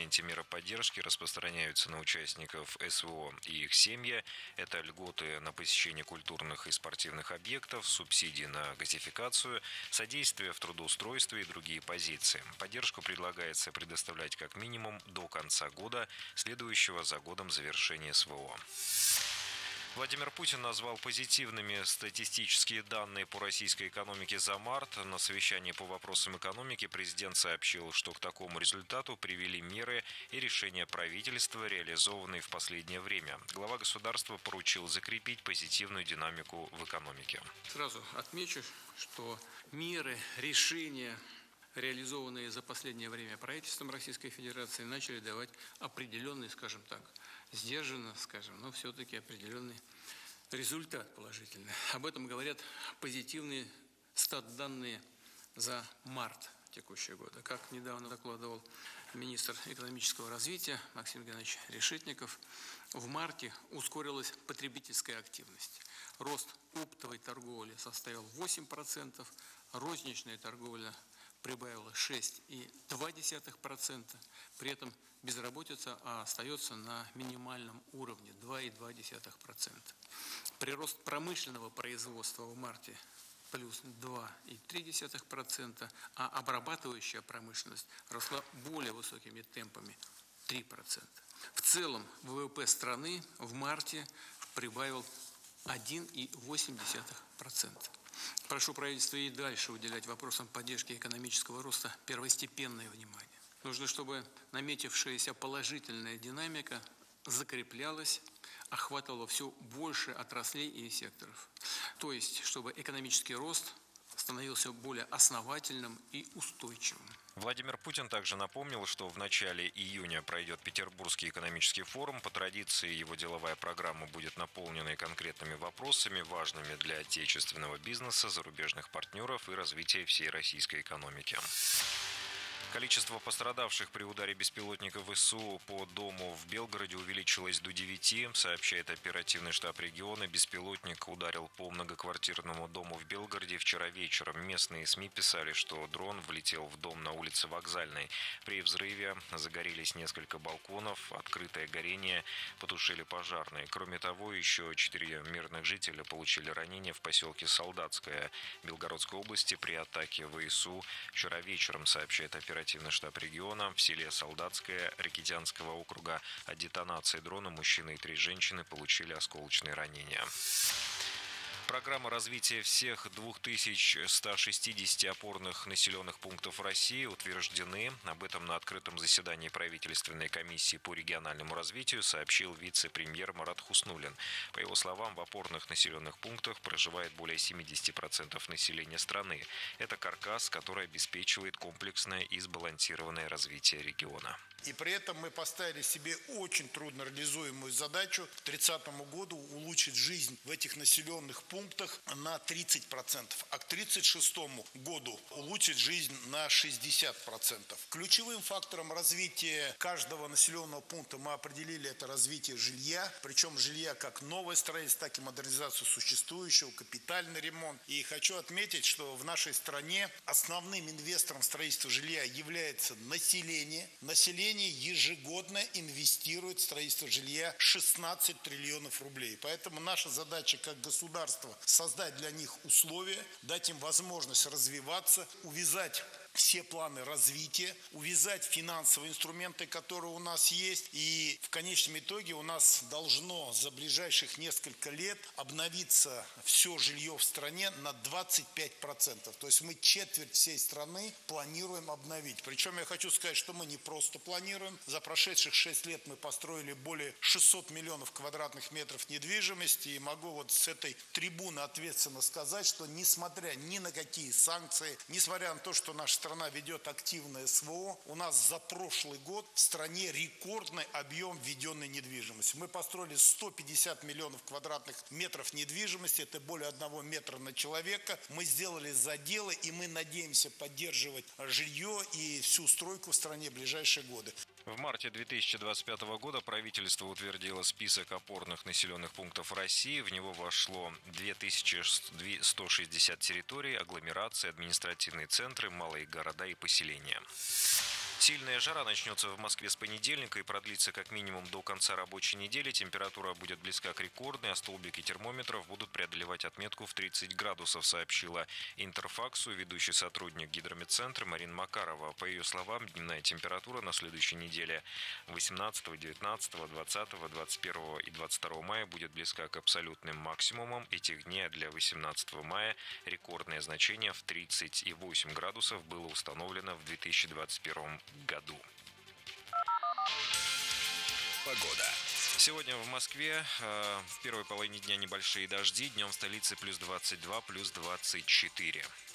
документе меры поддержки распространяются на участников СВО и их семьи. Это льготы на посещение культурных и спортивных объектов, субсидии на газификацию, содействие в трудоустройстве и другие позиции. Поддержку предлагается предоставлять как минимум до конца года, следующего за годом завершения СВО. Владимир Путин назвал позитивными статистические данные по российской экономике за март. На совещании по вопросам экономики президент сообщил, что к такому результату привели меры и решения правительства, реализованные в последнее время. Глава государства поручил закрепить позитивную динамику в экономике. Сразу отмечу, что меры, решения, реализованные за последнее время правительством Российской Федерации, начали давать определенный, скажем так, сдержанно, скажем, но все-таки определенный результат положительный. Об этом говорят позитивные стат-данные за март текущего года. Как недавно докладывал министр экономического развития Максим Геннадьевич Решетников, в марте ускорилась потребительская активность. Рост оптовой торговли составил 8%, розничная торговля прибавила 6,2%, при этом безработица остается на минимальном уровне 2,2%. Прирост промышленного производства в марте плюс 2,3%, а обрабатывающая промышленность росла более высокими темпами 3%. В целом ВВП страны в марте прибавил 1,8%. Прошу правительство и дальше уделять вопросам поддержки экономического роста первостепенное внимание. Нужно, чтобы наметившаяся положительная динамика закреплялась, охватывала все больше отраслей и секторов. То есть, чтобы экономический рост становился более основательным и устойчивым. Владимир Путин также напомнил, что в начале июня пройдет Петербургский экономический форум. По традиции его деловая программа будет наполнена конкретными вопросами, важными для отечественного бизнеса, зарубежных партнеров и развития всей российской экономики. Количество пострадавших при ударе беспилотников ВСУ по дому в Белгороде увеличилось до 9, сообщает оперативный штаб региона. Беспилотник ударил по многоквартирному дому в Белгороде вчера вечером. Местные СМИ писали, что дрон влетел в дом на улице Вокзальной. При взрыве загорелись несколько балконов, открытое горение потушили пожарные. Кроме того, еще 4 мирных жителя получили ранения в поселке Солдатское Белгородской области при атаке ВСУ вчера вечером, сообщает оперативный штаб региона. В селе Солдатское Ракитянского округа от детонации дрона мужчина и 3 женщины получили осколочные ранения. Программа развития всех 2160 опорных населенных пунктов России утверждены. Об этом на открытом заседании правительственной комиссии по региональному развитию сообщил вице-премьер Марат Хуснуллин. По его словам, в опорных населенных пунктах проживает более 70% населения страны. Это каркас, который обеспечивает комплексное и сбалансированное развитие региона. И при этом мы поставили себе очень трудно реализуемую задачу к 30 году улучшить жизнь в этих населенных пунктах на 30%, а к 36 году улучшить жизнь на 60%. Ключевым фактором развития каждого населенного пункта мы определили это развитие жилья, причем жилья как новое строительство, так и модернизацию существующего, капитальный ремонт. И хочу отметить, что в нашей стране основным инвестором строительства жилья является население. Население ежегодно инвестирует в строительство жилья 16 триллионов рублей. Поэтому наша задача как государства создать для них условия, дать им возможность развиваться, увязать все планы развития, увязать финансовые инструменты, которые у нас есть. И в конечном итоге у нас должно за ближайших несколько лет обновиться все жилье в стране на 25%. То есть мы четверть всей страны планируем обновить. Причем я хочу сказать, что мы не просто планируем. За прошедших 6 лет мы построили более 600 миллионов квадратных метров недвижимости. И могу вот с этой трибуны ответственно сказать, что несмотря ни на какие санкции, несмотря на то, что наша страна ведет активное СВО, у нас за прошлый год в стране рекордный объем введенной недвижимости. Мы построили 150 миллионов квадратных метров недвижимости, это более 1 метра на человека. Мы сделали заделы, и мы надеемся поддерживать жилье и всю стройку в стране в ближайшие годы. В марте 2025 года правительство утвердило список опорных населенных пунктов России. В него вошло 2160 территорий, агломерации, административные центры, малые города и поселения. Сильная жара начнется в Москве с понедельника и продлится как минимум до конца рабочей недели. Температура будет близка к рекордной, а столбики термометров будут преодолевать отметку в 30 градусов, сообщила Интерфаксу ведущий сотрудник Гидрометцентра Марина Макарова. По ее словам, дневная температура на следующей неделе 18, 19, 20, 21 и 22 мая будет близка к абсолютным максимумам этих дней. Для 18 мая рекордное значение в 30,8 градусов было установлено в 2021 году. Погода. Сегодня в Москве в первой половине дня небольшие дожди, днем в столице плюс 22, плюс 24.